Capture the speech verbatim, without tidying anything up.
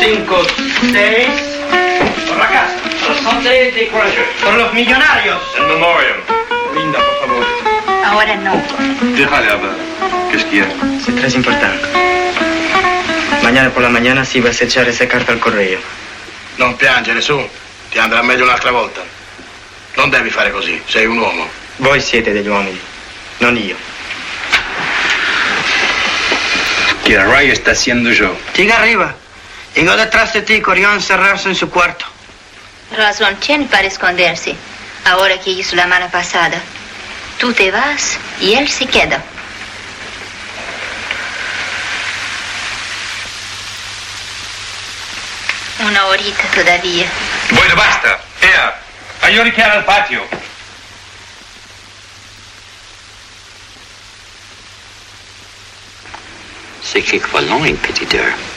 cinco, seis. Por la casa. Sunday de Crusher. Por los millonarios. En memoriam. Linda, por favor. Ahora no. Déjale hablar. Qu'est-ce qu'il y a? C'est très important. Mañana por la mañana si vas a echar esa carta al correo. Non piangere, su. Ti andrà meglio un'altra volta. Non devi fare così, sei un uomo. Voi siete degli uomini, non io. Que Ray está haciendo yo. Siga arriba. Llegó detrás de ti, corrió a encerrarse en su cuarto. Razón tiene para esconderse. Ahora que hizo la mala pasada. Tú te vas y él se queda. Una horita todavía. Bueno, basta. Ea, a lloriquear al patio. C'est quelque part loin, petite heure.